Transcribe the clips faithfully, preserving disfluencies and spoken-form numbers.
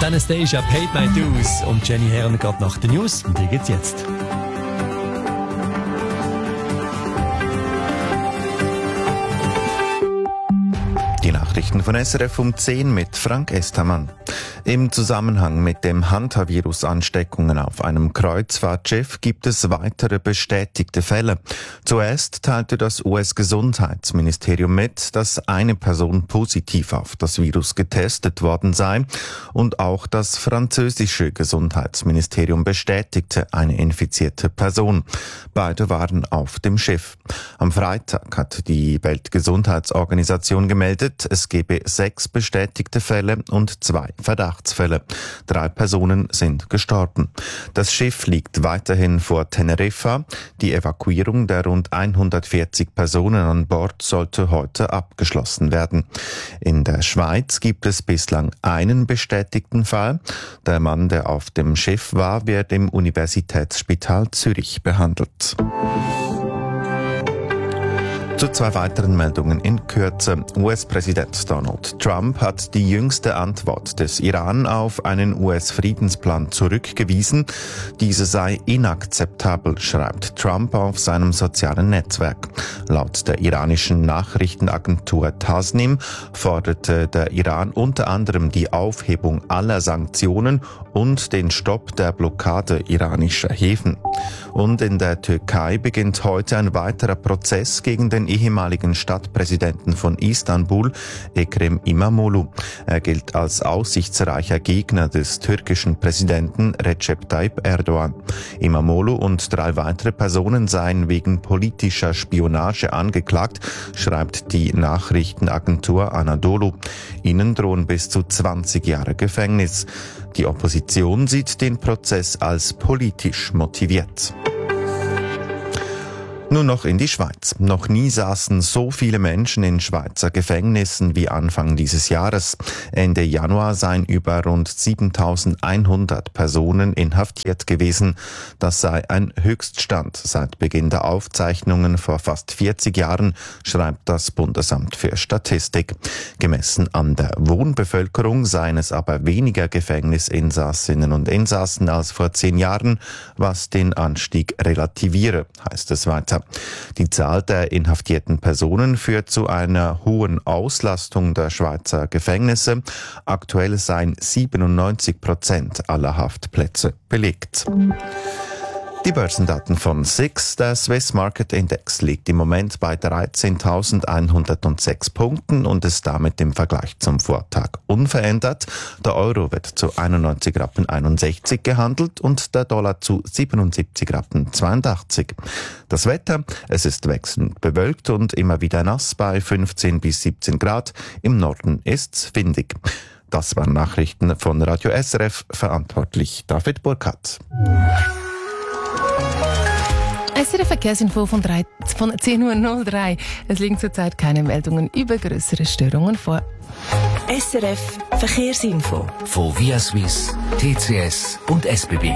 Anastasia, Paid My Dues und Jenny Herren geht nach den News. Und die geht's jetzt. Die Nachrichten von S R F um zehn mit Frank Estermann. Im Zusammenhang mit dem Hantavirus-Ansteckungen auf einem Kreuzfahrtschiff gibt es weitere bestätigte Fälle. Zuerst teilte das U S-Gesundheitsministerium mit, dass eine Person positiv auf das Virus getestet worden sei, und auch das französische Gesundheitsministerium bestätigte eine infizierte Person. Beide waren auf dem Schiff. Am Freitag hat die Weltgesundheitsorganisation gemeldet, es gebe sechs bestätigte Fälle und zwei Verdachtsfälle. Drei Personen sind gestorben. Das Schiff liegt weiterhin vor Teneriffa. Die Evakuierung der rund hundertvierzig Personen an Bord sollte heute abgeschlossen werden. In der Schweiz gibt es bislang einen bestätigten Fall. Der Mann, der auf dem Schiff war, wird im Universitätsspital Zürich behandelt. Zu zwei weiteren Meldungen in Kürze. U S-Präsident Donald Trump hat die jüngste Antwort des Iran auf einen U S-Friedensplan zurückgewiesen. Diese sei inakzeptabel, schreibt Trump auf seinem sozialen Netzwerk. Laut der iranischen Nachrichtenagentur Tasnim forderte der Iran unter anderem die Aufhebung aller Sanktionen und den Stopp der Blockade iranischer Häfen. Und in der Türkei beginnt heute ein weiterer Prozess gegen den ehemaligen Stadtpräsidenten von Istanbul, Ekrem İmamoğlu. Er gilt als aussichtsreicher Gegner des türkischen Präsidenten Recep Tayyip Erdogan. İmamoğlu und drei weitere Personen seien wegen politischer Spionage angeklagt, schreibt die Nachrichtenagentur Anadolu. Ihnen drohen bis zu zwanzig Jahre Gefängnis. Die Opposition sieht den Prozess als politisch motiviert. Nun noch in die Schweiz. Noch nie saßen so viele Menschen in Schweizer Gefängnissen wie Anfang dieses Jahres. Ende Januar seien über rund siebentausendeinhundert Personen inhaftiert gewesen. Das sei ein Höchststand seit Beginn der Aufzeichnungen vor fast vierzig Jahren, schreibt das Bundesamt für Statistik. Gemessen an der Wohnbevölkerung seien es aber weniger Gefängnisinsassinnen und Insassen als vor zehn Jahren, was den Anstieg relativiere, heißt es weiter. Die Zahl der inhaftierten Personen führt zu einer hohen Auslastung der Schweizer Gefängnisse. Aktuell seien siebenundneunzig Prozent aller Haftplätze belegt. Die Börsendaten von S I X, der Swiss Market Index, liegt im Moment bei dreizehntausendeinhundertsechs Punkten und ist damit im Vergleich zum Vortag unverändert. Der Euro wird zu einundneunzig Rappen einundsechzig gehandelt und der Dollar zu siebenundsiebzig Rappen zweiundachtzig. Das Wetter, es ist wechselnd bewölkt und immer wieder nass bei fünfzehn bis siebzehn Grad. Im Norden ist's windig. Das waren Nachrichten von Radio S R F, verantwortlich David Burkhardt. S R F Verkehrsinfo von, von zehn Uhr null drei. Es liegen zurzeit keine Meldungen über größere Störungen vor. S R F Verkehrsinfo von Via Swiss, T C S und S B B.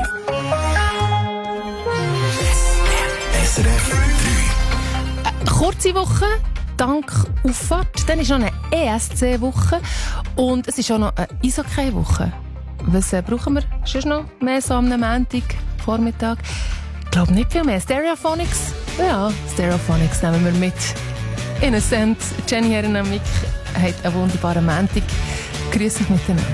S R F drei. Eine kurze Woche, dank Auffahrt. Dann ist noch eine E S C-Woche und es ist auch noch eine Eishockey-Woche. Was äh, brauchen wir sonst noch mehr so am Montag, Vormittag? Ich glaube nicht viel mehr. Stereophonics? Ja, Stereophonics nehmen wir mit. Innocent, Jenny Herren und Mick haben einen wunderbaren Montag. Grüß euch miteinander.